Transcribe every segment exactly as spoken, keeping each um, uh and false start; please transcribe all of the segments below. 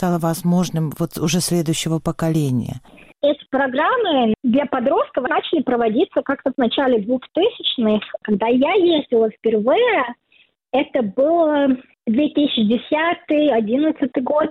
стало возможным вот уже следующего поколения? Эти программы для подростков начали проводиться как-то в начале двухтысячных. Когда я ездила впервые, это был две тысячи десятый — две тысячи одиннадцатый год.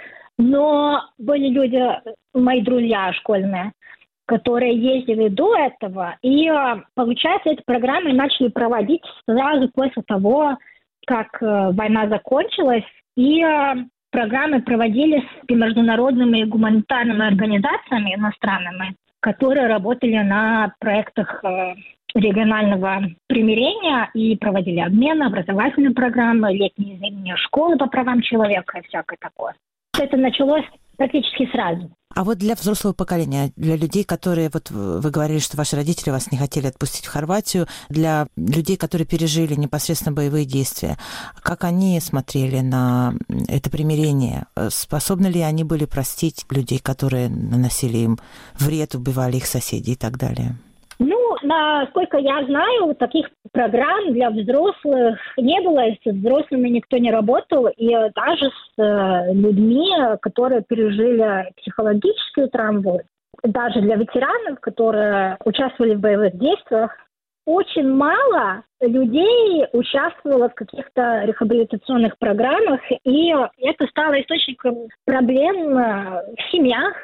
Но были люди, мои друзья школьные, которые ездили до этого. И, получается, эти программы начали проводить сразу после того, как война закончилась. И программы проводились международными гуманитарными организациями иностранными, которые работали на проектах регионального примирения и проводили обмены, образовательные программы, летние и зимние школы по правам человека и всякое такое. Это началось практически сразу. А вот для взрослого поколения, для людей, которые, вот вы говорили, что ваши родители вас не хотели отпустить в Хорватию, для людей, которые пережили непосредственно боевые действия, как они смотрели на это примирение? Способны ли они были простить людей, которые наносили им вред, убивали их соседей и так далее? Ну, насколько я знаю, таких программ для взрослых не было, и с взрослыми никто не работал, и даже с э, людьми, которые пережили психологическую травму, даже для ветеранов, которые участвовали в боевых действиях, очень мало людей участвовало в каких-то рехабилитационных программах, и это стало источником проблем в семьях.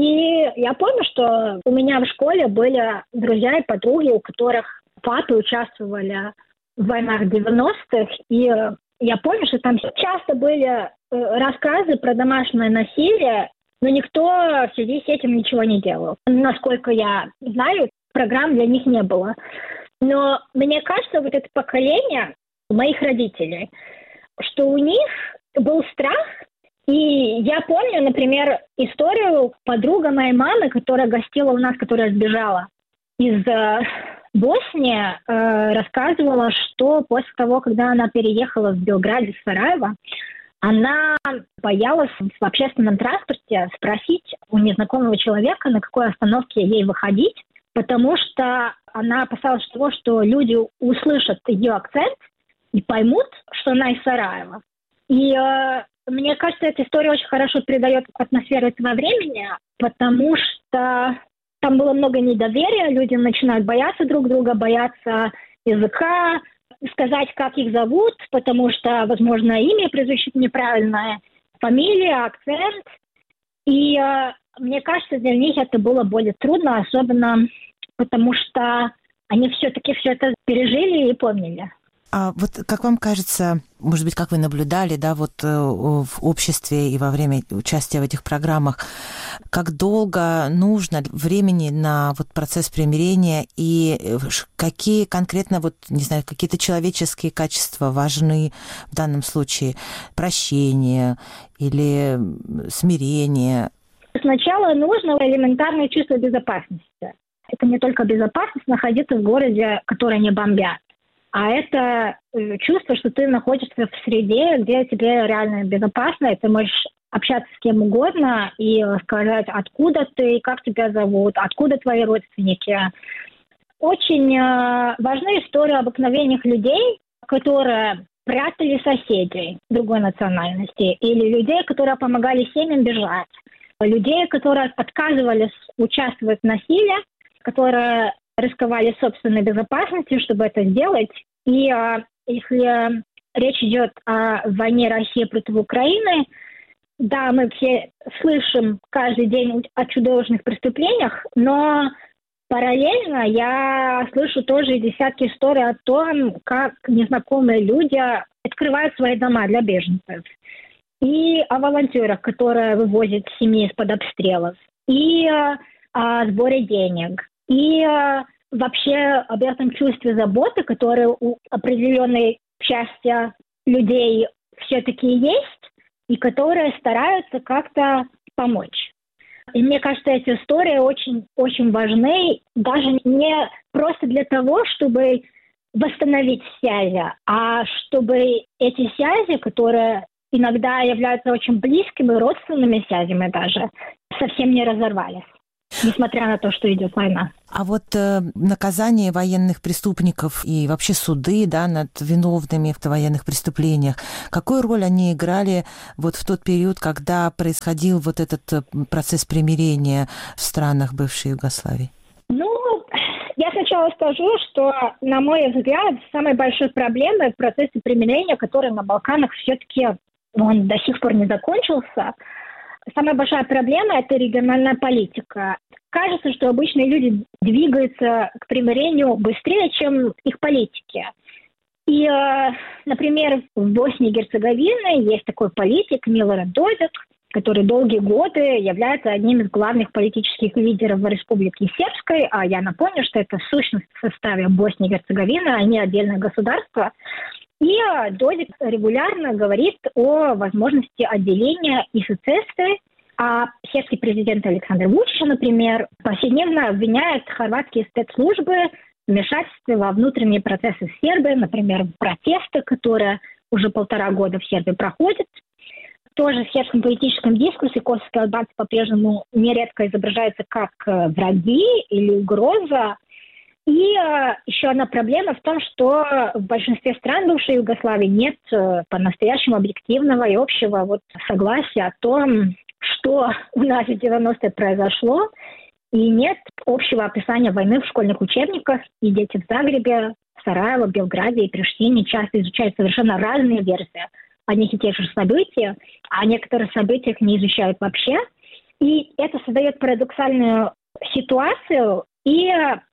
И я помню, что у меня в школе были друзья и подруги, у которых папы участвовали в войнах девяностых. И я помню, что там часто были рассказы про домашнее насилие, но никто в связи с этим ничего не делал. Насколько я знаю, программ для них не было. Но мне кажется, вот это поколение моих родителей, что у них был страх. И я помню, например, историю подруга моей мамы, которая гостила у нас, которая сбежала из э, Боснии, э, рассказывала, что после того, когда она переехала в Белград из Сараева, она боялась в общественном транспорте спросить у незнакомого человека, на какой остановке ей выходить, потому что она опасалась того, что люди услышат ее акцент и поймут, что она из Сараева. И э, мне кажется, эта история очень хорошо передает атмосферу этого времени, потому что там было много недоверия, люди начинают бояться друг друга, бояться языка, сказать, как их зовут, потому что, возможно, имя прозвучит неправильное, фамилия, акцент. И э, мне кажется, для них это было более трудно, особенно потому что они все-таки все это пережили и помнили. А вот как вам кажется, может быть, как вы наблюдали, да, вот в обществе и во время участия в этих программах, как долго нужно времени на вот процесс примирения и какие конкретно, вот, не знаю, какие-то человеческие качества важны в данном случае? Прощение или смирение? Сначала нужно элементарное чувство безопасности. Это не только безопасность находиться в городе, который не бомбят. А это чувство, что ты находишься в среде, где тебе реально безопасно, и ты можешь общаться с кем угодно и сказать, откуда ты, как тебя зовут, откуда твои родственники. Очень э, важны истории обыкновенных людей, которые прятали соседей другой национальности, или людей, которые помогали семьям бежать, людей, которые отказывались участвовать в насилии, которые рисковали собственной безопасностью, чтобы это сделать. И а, если речь идет о войне России против Украины, да, мы все слышим каждый день о чудовищных преступлениях, но параллельно я слышу тоже десятки историй о том, как незнакомые люди открывают свои дома для беженцев. И о волонтерах, которые вывозят семьи из-под обстрелов. И а, о сборе денег. И э, вообще об этом чувстве заботы, которое у определенной части людей все-таки есть, и которые стараются как-то помочь. И мне кажется, эти истории очень, очень важны, даже не просто для того, чтобы восстановить связи, а чтобы эти связи, которые иногда являются очень близкими, родственными связями даже, совсем не разорвались. несмотря на то, что идет война. А вот э, наказание военных преступников и вообще суды, да, над виновными в военных преступлениях, какую роль они играли вот в тот период, когда происходил вот этот процесс примирения в странах бывшей Югославии? Ну, я сначала скажу, что, на мой взгляд, самой большой проблемой в процессе примирения, который на Балканах все-таки он до сих пор не закончился, самая большая проблема – это региональная политика. Кажется, что обычные люди двигаются к примирению быстрее, чем их политики. И, например, в Боснии и Герцеговине есть такой политик Милорад Додик, который долгие годы является одним из главных политических лидеров в Республике Сербской. А я напомню, что это в сущности в составе Боснии и Герцеговины, а не отдельное государство. И Додик регулярно говорит о возможности отделения и сецессии. А сербский президент Александр Вучич, например, повседневно обвиняет хорватские спецслужбы в вмешательстве во внутренние процессы в Сербии, например, протесты, которые уже полтора года в Сербии проходят. Тоже в сербском политическом дискурсе косовские албанцы по-прежнему нередко изображаются как враги или угроза. И э, еще одна проблема в том, что в большинстве стран бывшей Югославии нет э, по-настоящему объективного и общего вот согласия о том, что у нас в девяностые произошло, и нет общего описания войны в школьных учебниках, и дети в Загребе, Сараево, Белграде и Приштине часто изучают совершенно разные версии одних и тех же событий, а некоторых событиях не изучают вообще. И это создает парадоксальную ситуацию. И,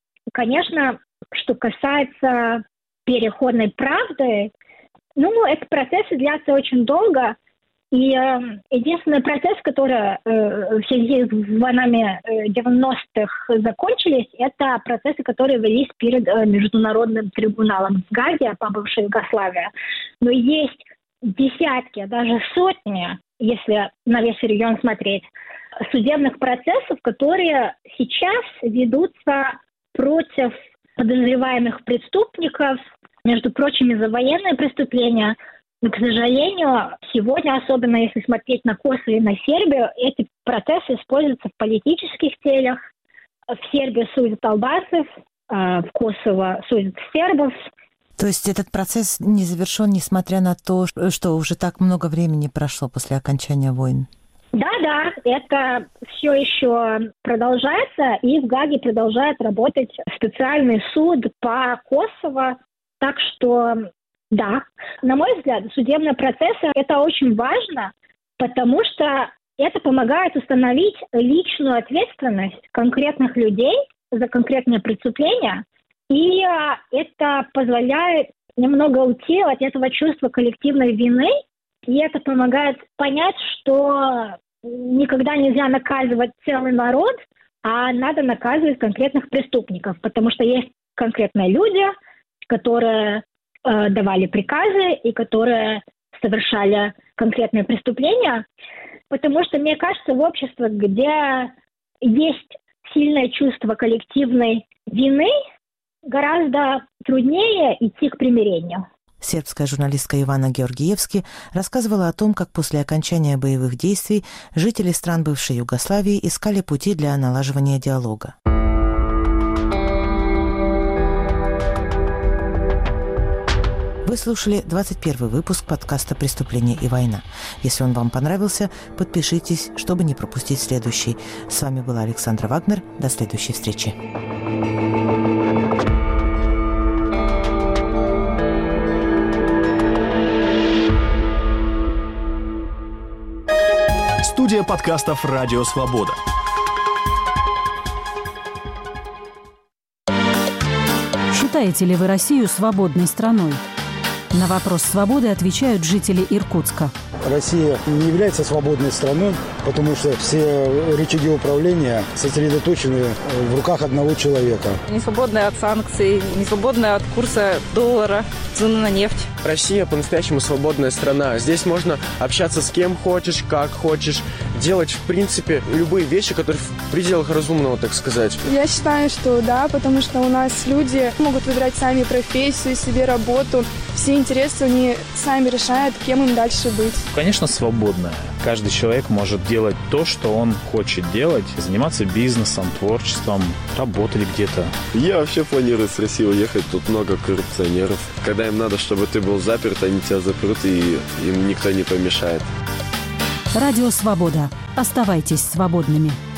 конечно, что касается переходной правды, ну, эти процессы длятся очень долго. И э, единственный процесс, который э, в связи с войнами девяностых закончились, это процессы, которые велись перед э, Международным трибуналом в Гааге по бывшей Югославии. Но есть десятки, даже сотни, если на весь регион смотреть, судебных процессов, которые сейчас ведутся против подозреваемых преступников, между прочим, за военные преступления. Но, к сожалению, сегодня, особенно если смотреть на Косово и на Сербию, эти процессы используются в политических целях. В Сербии судят албанцев, в Косово судят сербов. То есть этот процесс не завершен, несмотря на то, что уже так много времени прошло после окончания войн? Да-да, это все еще продолжается, и в Гааге продолжает работать специальный суд по Косово. Так что, да, на мой взгляд, судебные процессы – это очень важно, потому что это помогает установить личную ответственность конкретных людей за конкретные преступления, и это позволяет немного уйти от этого чувства коллективной вины, и это помогает понять, что никогда нельзя наказывать целый народ, а надо наказывать конкретных преступников, потому что есть конкретные люди, которые э, давали приказы и которые совершали конкретные преступления, потому что, мне кажется, в обществе, где есть сильное чувство коллективной вины, гораздо труднее идти к примирению. Сербская журналистка Ивана Георгиевски рассказывала о том, как после окончания боевых действий жители стран бывшей Югославии искали пути для налаживания диалога. Вы слушали двадцать первый выпуск подкаста «Преступление и война». Если он вам понравился, подпишитесь, чтобы не пропустить следующий. С вами была Александра Вагнер. До следующей встречи. Студия подкастов «Радио Свобода». Считаете ли вы Россию свободной страной? На вопрос свободы отвечают жители Иркутска. Россия не является свободной страной, потому что все рычаги управления сосредоточены в руках одного человека. Не свободная от санкций, не свободная от курса доллара, цены на нефть. Россия по-настоящему свободная страна. Здесь можно общаться с кем хочешь, как хочешь, делать, в принципе, любые вещи, которые в пределах разумного, так сказать. Я считаю, что да, потому что у нас люди могут выбирать сами профессию, себе работу. Все интересы они сами решают, кем им дальше быть. Конечно, свободная. Каждый человек может делать то, что он хочет делать, заниматься бизнесом, творчеством, работать где-то. Я вообще планирую с России уехать, тут много коррупционеров. Когда им надо, чтобы ты был заперт, они тебя запрут, и им никто не помешает. Радио «Свобода». Оставайтесь свободными.